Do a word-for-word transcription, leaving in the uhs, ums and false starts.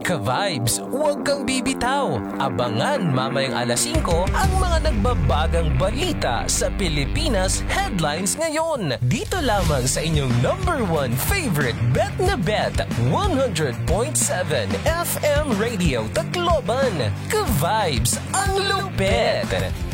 Ka-vibes, huwag kang bibitaw. Abangan mamayang alas singko ang mga nagbabagang balita sa Pilipinas Headlines Ngayon. Dito lamang sa inyong number one favorite bet na bet, one hundred point seven F M Radio Tacloban. Ka-vibes, ang lupet!